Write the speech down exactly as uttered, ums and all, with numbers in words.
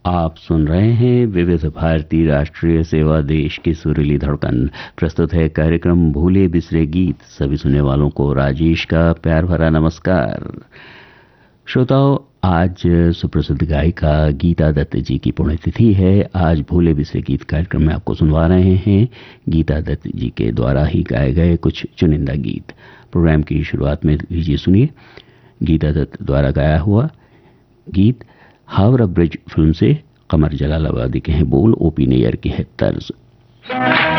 आप सुन रहे हैं विविध भारती राष्ट्रीय सेवा, देश की सुरीली धड़कन। प्रस्तुत है कार्यक्रम भूले बिसरे गीत। सभी सुनने वालों को राजेश का प्यार भरा नमस्कार। श्रोताओं, आज सुप्रसिद्ध गायिका गीता दत्त जी की पुण्यतिथि है। आज भूले बिसरे गीत कार्यक्रम में आपको सुनवा रहे हैं गीता दत्त जी के द्वारा ही गाए गए कुछ चुनिंदा गीत। प्रोग्राम की शुरुआत में लीजिए सुनिए गीता दत्त द्वारा गाया हुआ गीत। हावड़ा ब्रिज फिल्म से कमर जलालाबादी के हैं बोल, ओपी नैयर की है तर्ज।